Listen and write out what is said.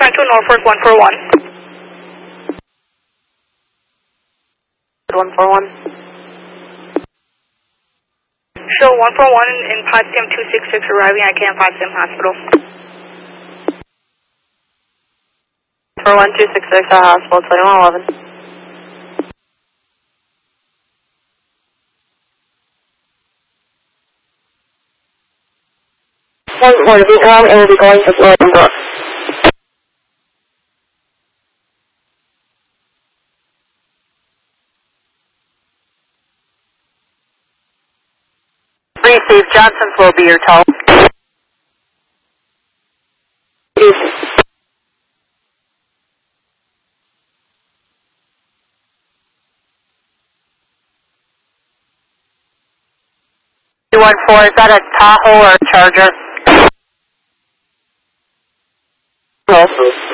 to Norfolk 141. 141. Show 141 in Potsdam 266 arriving at Camp Potsdam Hospital. 41266 at Hospital 2111. One Vietnam and will be going to Florida Brook. Receive. Johnson's will be your toll. East. 214, is that a Tahoe or a Charger? Also.